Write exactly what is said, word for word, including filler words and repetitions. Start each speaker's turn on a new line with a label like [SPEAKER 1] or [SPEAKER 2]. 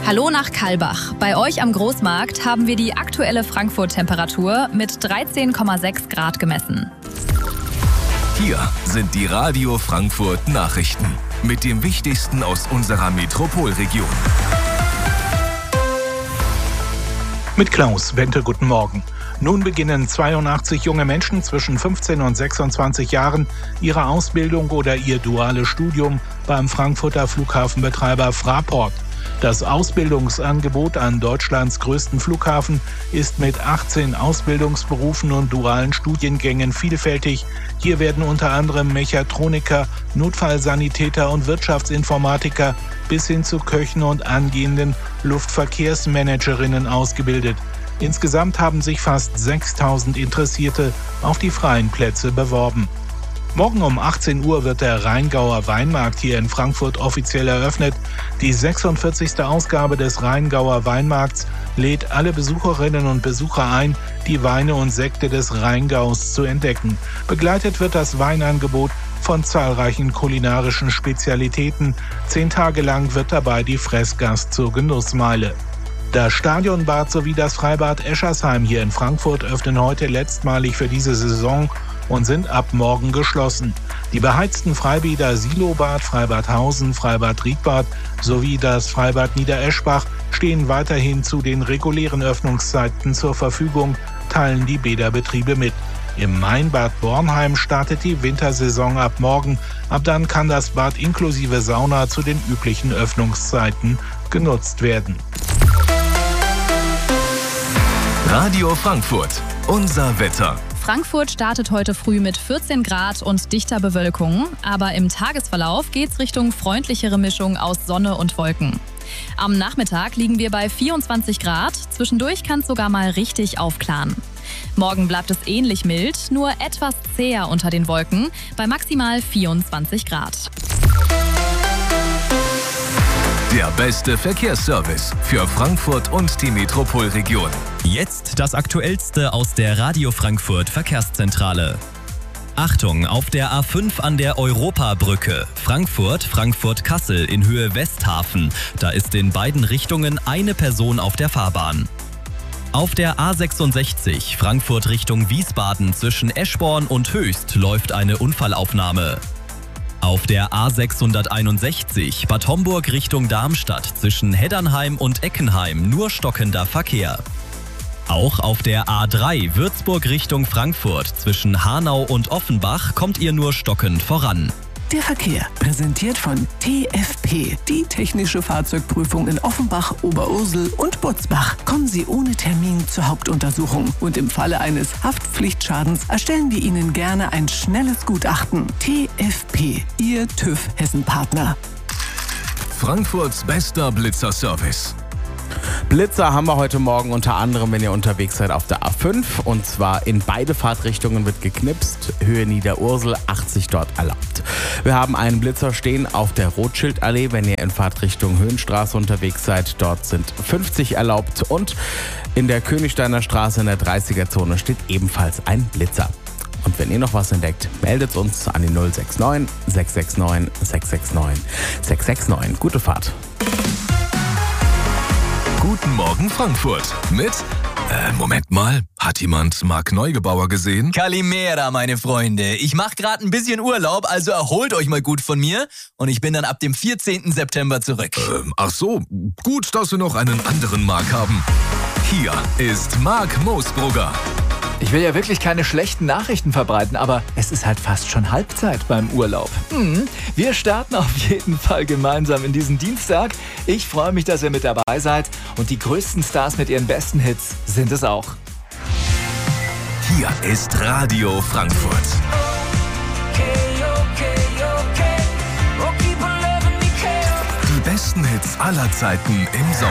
[SPEAKER 1] Hallo nach Kalbach. Bei euch am Großmarkt haben wir die aktuelle Frankfurt-Temperatur mit dreizehn Komma sechs Grad gemessen.
[SPEAKER 2] Hier sind die Radio Frankfurt Nachrichten mit dem Wichtigsten aus unserer Metropolregion.
[SPEAKER 3] Mit Klaus Bente, guten Morgen. Nun beginnen zweiundachtzig junge Menschen zwischen fünfzehn und sechsundzwanzig Jahren ihre Ausbildung oder ihr duales Studium beim Frankfurter Flughafenbetreiber Fraport. Das Ausbildungsangebot an Deutschlands größten Flughafen ist mit achtzehn Ausbildungsberufen und dualen Studiengängen vielfältig. Hier werden unter anderem Mechatroniker, Notfallsanitäter und Wirtschaftsinformatiker bis hin zu Köchen und angehenden Luftverkehrsmanagerinnen ausgebildet. Insgesamt haben sich fast sechstausend Interessierte auf die freien Plätze beworben. Morgen um achtzehn Uhr wird der Rheingauer Weinmarkt hier in Frankfurt offiziell eröffnet. Die sechsundvierzigste Ausgabe des Rheingauer Weinmarkts lädt alle Besucherinnen und Besucher ein, die Weine und Sekte des Rheingaus zu entdecken. Begleitet wird das Weinangebot von zahlreichen kulinarischen Spezialitäten. Zehn Tage lang wird dabei die Fressgast zur Genussmeile. Das Stadionbad sowie das Freibad Eschersheim hier in Frankfurt öffnen heute letztmalig für diese Saison und sind ab morgen geschlossen. Die beheizten Freibäder Silobad, Freibad Hausen, Freibad Riedbad sowie das Freibad Niedereschbach stehen weiterhin zu den regulären Öffnungszeiten zur Verfügung, teilen die Bäderbetriebe mit. Im Mainbad Bornheim startet die Wintersaison ab morgen. Ab dann kann das Bad inklusive Sauna zu den üblichen Öffnungszeiten genutzt werden.
[SPEAKER 2] Radio Frankfurt, unser Wetter.
[SPEAKER 1] Frankfurt startet heute früh mit vierzehn Grad und dichter Bewölkung, aber im Tagesverlauf geht's Richtung freundlichere Mischung aus Sonne und Wolken. Am Nachmittag liegen wir bei vierundzwanzig Grad, zwischendurch kann es sogar mal richtig aufklaren. Morgen bleibt es ähnlich mild, nur etwas zäher unter den Wolken, bei maximal vierundzwanzig Grad.
[SPEAKER 2] Der beste Verkehrsservice für Frankfurt und die Metropolregion.
[SPEAKER 4] Jetzt das Aktuellste aus der Radio Frankfurt Verkehrszentrale. Achtung, auf der A fünf an der Europabrücke. Frankfurt, Frankfurt-Kassel in Höhe Westhafen. Da ist in beiden Richtungen eine Person auf der Fahrbahn. Auf der A sechsundsechzig, Frankfurt Richtung Wiesbaden zwischen Eschborn und Höchst läuft eine Unfallaufnahme. Auf der A sechshunderteinundsechzig, Bad Homburg Richtung Darmstadt zwischen Heddernheim und Eckenheim nur stockender Verkehr. Auch auf der A drei Würzburg Richtung Frankfurt zwischen Hanau und Offenbach kommt ihr nur stockend voran.
[SPEAKER 5] Der Verkehr, präsentiert von T F P, die technische Fahrzeugprüfung in Offenbach, Oberursel und Butzbach. Kommen Sie ohne Termin zur Hauptuntersuchung und im Falle eines Haftpflichtschadens erstellen wir Ihnen gerne ein schnelles Gutachten. T F P, Ihr TÜV Hessen-Partner.
[SPEAKER 2] Frankfurts bester Blitzerservice.
[SPEAKER 6] Blitzer haben wir heute Morgen unter anderem, wenn ihr unterwegs seid, auf der A fünf. Und zwar in beide Fahrtrichtungen wird geknipst. Höhe Niederursel, achtzig dort erlaubt. Wir haben einen Blitzer stehen auf der Rothschildallee, wenn ihr in Fahrtrichtung Höhenstraße unterwegs seid. Dort sind fünfzig erlaubt. Und in der Königsteiner Straße in der dreißiger-Zone steht ebenfalls ein Blitzer. Und wenn ihr noch was entdeckt, meldet uns an die null sechs neun, sechs sechs neun, sechs sechs neun, sechs sechs neun. Gute Fahrt.
[SPEAKER 2] Guten Morgen Frankfurt mit, äh, Moment mal, hat jemand Marc Neugebauer gesehen?
[SPEAKER 7] Kalimera, meine Freunde. Ich mach gerade ein bisschen Urlaub, also erholt euch mal gut von mir und ich bin dann ab dem vierzehnten September zurück.
[SPEAKER 2] Ähm, ach so, gut, dass wir noch einen anderen Marc haben. Hier ist Marc Moosbrugger.
[SPEAKER 8] Ich will ja wirklich keine schlechten Nachrichten verbreiten, aber es ist halt fast schon Halbzeit beim Urlaub. Hm, wir starten auf jeden Fall gemeinsam in diesen Dienstag. Ich freue mich, dass ihr mit dabei seid und die größten Stars mit ihren besten Hits sind es auch.
[SPEAKER 2] Hier ist Radio Frankfurt. Die besten Hits aller Zeiten im Sommer.